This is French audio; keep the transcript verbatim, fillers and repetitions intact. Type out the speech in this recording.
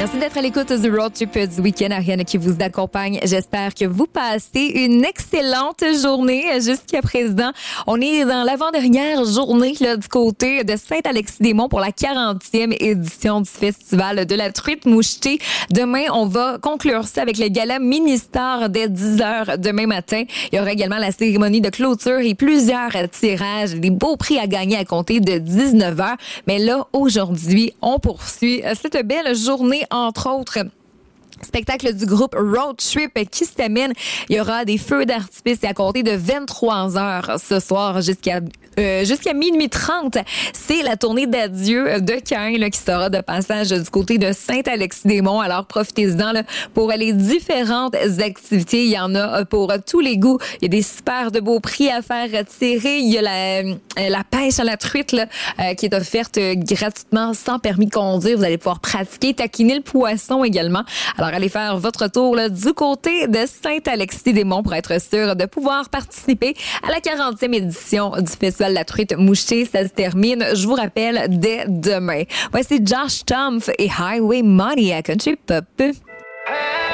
Merci d'être à l'écoute du Road Trip du week-end. Ariane qui vous accompagne. J'espère que vous passez une excellente journée jusqu'à présent. On est dans l'avant-dernière journée là, du côté de Saint-Alexis-des-Monts pour la quarantième édition du Festival de la truite mouchetée. Demain, on va conclure ça avec le gala Mini-Star dès dix heures demain matin. Il y aura également la cérémonie de clôture et plusieurs tirages, des beaux prix à gagner à compter de dix-neuf heures. Mais là, aujourd'hui, on poursuit cette belle journée, entre autres. Spectacle du groupe Road Trip qui se termine. Il y aura des feux d'artifice à compter de vingt-trois heures ce soir jusqu'à euh, jusqu'à minuit trente. C'est la tournée d'adieu de Caïn là, qui sera de passage du côté de Saint-Alexis-des-Monts. Alors profitez-en là, pour les différentes activités. Il y en a pour tous les goûts. Il y a des super de beaux prix à faire tirer. Il y a la, la pêche à la truite là, euh, qui est offerte gratuitement sans permis de conduire. Vous allez pouvoir pratiquer, taquiner le poisson également. Alors allez faire votre tour là, du côté de Saint-Alexis-des-Monts pour être sûr de pouvoir participer à la quarantième édition du Festival de la truite mouchetée. Ça se termine, je vous rappelle, dès demain. Voici Josh Tumpf et Highway Money à Country Pop.